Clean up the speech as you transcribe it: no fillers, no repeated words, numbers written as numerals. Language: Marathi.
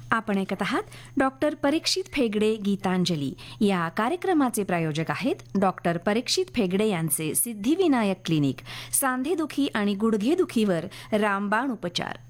आपण ऐकत आहात डॉक्टर परीक्षित फेगडे गीतांजली. या कार्यक्रमाचे प्रायोजक आहेत डॉक्टर परीक्षित फेगडे यांचे सिद्धिविनायक क्लिनिक, सांधेदुखी आणि गुडघेदुखीवर रामबाण उपचार.